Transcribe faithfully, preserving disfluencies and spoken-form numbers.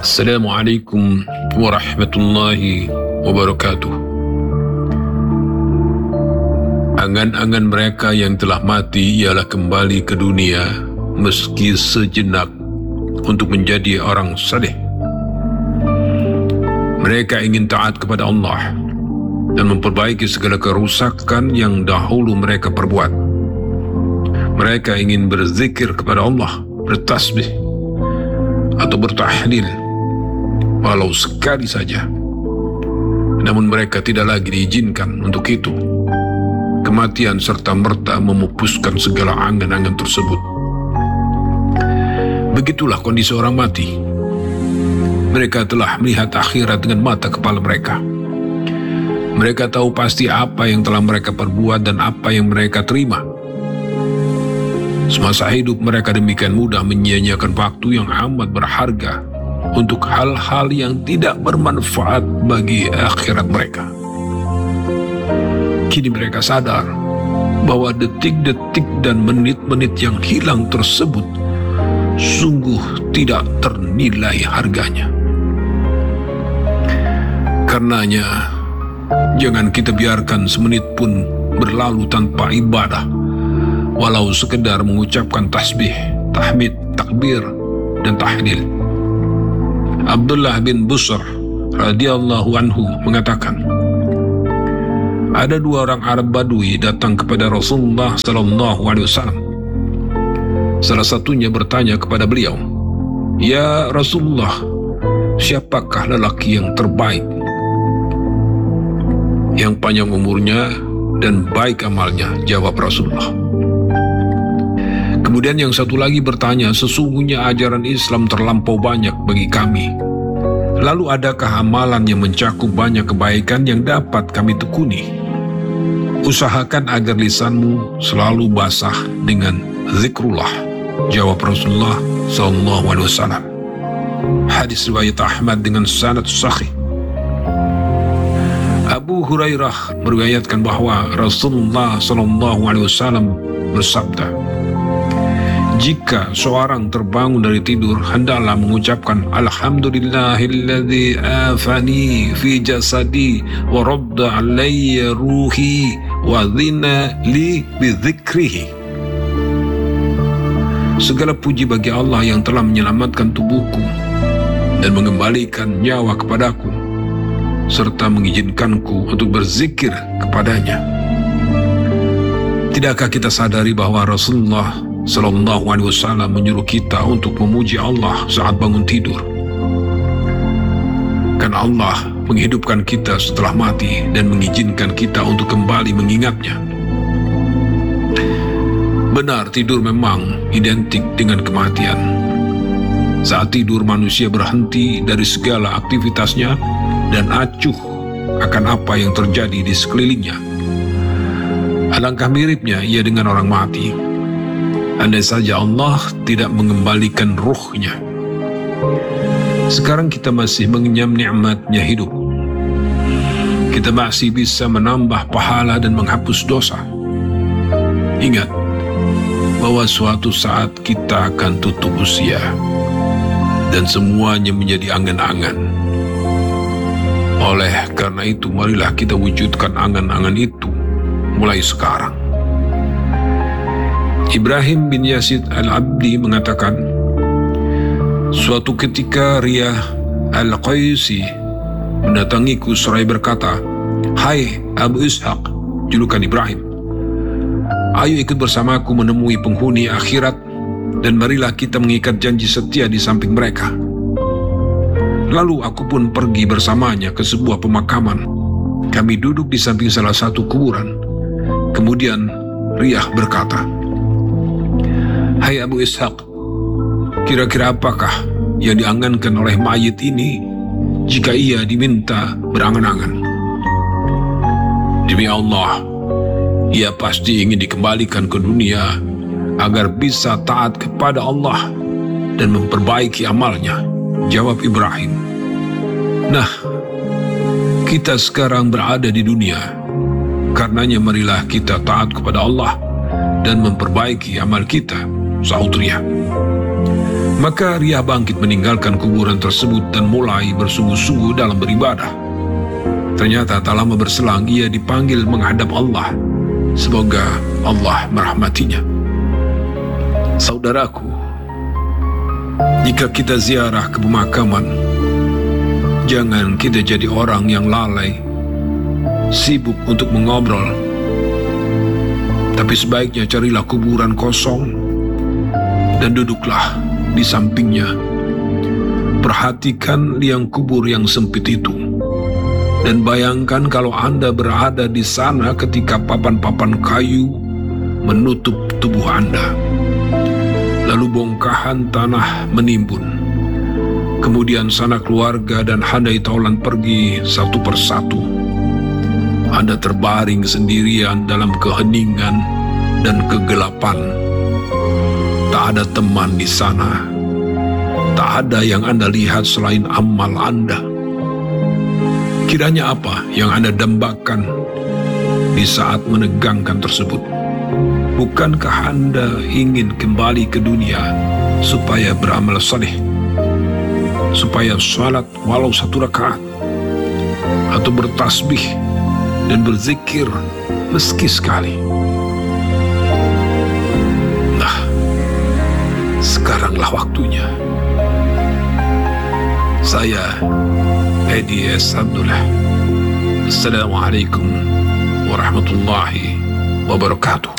Assalamualaikum warahmatullahi wabarakatuh. Angan-angan mereka yang telah mati ialah kembali ke dunia meski sejenak untuk menjadi orang saleh. Mereka ingin taat kepada Allah dan memperbaiki segala kerusakan yang dahulu mereka perbuat. Mereka ingin berzikir kepada Allah, bertasbih atau bertahlil walau sekali saja. Namun mereka tidak lagi diizinkan untuk itu. Kematian serta-merta memupuskan segala angan-angan tersebut. Begitulah kondisi orang mati. Mereka telah melihat akhirat dengan mata kepala mereka. Mereka tahu pasti apa yang telah mereka perbuat dan apa yang mereka terima. Semasa hidup mereka demikian mudah menyia-nyiakan waktu yang amat berharga untuk hal-hal yang tidak bermanfaat bagi akhirat mereka. Kini mereka sadar bahwa detik-detik dan menit-menit yang hilang tersebut sungguh tidak ternilai harganya. Karenanya, jangan kita biarkan semenit pun berlalu tanpa ibadah, walau sekedar mengucapkan tasbih, tahmid, takbir, dan tahlil. Abdullah bin Busr radhiyallahu anhu mengatakan, ada dua orang Arab Badui datang kepada Rasulullah sallallahu alaihi wasallam. Salah satunya bertanya kepada beliau, "Ya Rasulullah, siapakah lelaki yang terbaik, yang panjang umurnya dan baik amalnya?" Jawab Rasulullah. Kemudian yang satu lagi bertanya, "Sesungguhnya ajaran Islam terlampau banyak bagi kami. Lalu adakah amalan yang mencakup banyak kebaikan yang dapat kami tekuni?" "Usahakan agar lisanmu selalu basah dengan zikrullah," jawab Rasulullah sallallahu alaihi wasallam. Hadis riwayat Ahmad dengan sanad sahih. Abu Hurairah meriwayatkan bahwa Rasulullah sallallahu alaihi wasallam bersabda, "Jika seorang terbangun dari tidur, hendaklah mengucapkan Alhamdulillahilladzi afani fi jasadi wa radda alayya ruhi wa dhina li bidzikrihi." Segala puji bagi Allah yang telah menyelamatkan tubuhku dan mengembalikan nyawa kepadaku, serta mengizinkanku untuk berzikir kepadanya. Tidakkah kita sadari bahwa Rasulullah sallallahu alaihi wasallam menyuruh kita untuk memuji Allah saat bangun tidur? Karena Allah menghidupkan kita setelah mati dan mengizinkan kita untuk kembali mengingatnya. Benar, tidur memang identik dengan kematian. Saat tidur manusia berhenti dari segala aktivitasnya dan acuh akan apa yang terjadi di sekelilingnya. Alangkah miripnya ia dengan orang mati. Andai saja Allah tidak mengembalikan ruhnya. Sekarang kita masih mengenyam nikmatnya hidup. Kita masih bisa menambah pahala dan menghapus dosa. Ingat bahwa suatu saat kita akan tutup usia dan semuanya menjadi angan-angan. Oleh karena itu, marilah kita wujudkan angan-angan itu mulai sekarang. Ibrahim bin Yazid al-Abdi mengatakan, suatu ketika Riyah al-Qaisi mendatangiku seraya berkata, "Hai Abu Ishaq," julukan Ibrahim, "ayo ikut bersamaku menemui penghuni akhirat dan marilah kita mengikat janji setia di samping mereka." Lalu aku pun pergi bersamanya ke sebuah pemakaman. Kami duduk di samping salah satu kuburan. Kemudian Riyah berkata, "Hai Abu Ishaq, kira-kira apakah yang diangankan oleh mayit ini jika ia diminta berangan-angan?" "Demi Allah, ia pasti ingin dikembalikan ke dunia agar bisa taat kepada Allah dan memperbaiki amalnya," jawab Ibrahim. Nah, kita sekarang berada di dunia. Karenanya marilah kita taat kepada Allah dan memperbaiki amal kita, sahut Riyah. Maka Ria bangkit meninggalkan kuburan tersebut dan mulai bersungguh-sungguh dalam beribadah. Ternyata tak lama berselang ia dipanggil menghadap Allah. Semoga Allah merahmatinya. Saudaraku, jika kita ziarah ke pemakaman, jangan kita jadi orang yang lalai, sibuk untuk mengobrol. Tapi sebaiknya carilah kuburan kosong dan duduklah di sampingnya. Perhatikan liang kubur yang sempit itu. Dan bayangkan kalau Anda berada di sana ketika papan-papan kayu menutup tubuh Anda. Lalu bongkahan tanah menimbun. Kemudian sanak keluarga dan handai taulan pergi satu persatu. Anda terbaring sendirian dalam keheningan dan kegelapan. Tak ada teman di sana. Tak ada yang Anda lihat selain amal Anda. Kiranya apa yang Anda dambakan di saat menegangkan tersebut? Bukankah Anda ingin kembali ke dunia supaya beramal saleh, supaya salat walau satu rakaat, atau bertasbih dan berzikir meski sekali? Nah, sekaranglah waktunya. Saya Edi S. Abdullah. Assalamualaikum warahmatullahi wabarakatuh.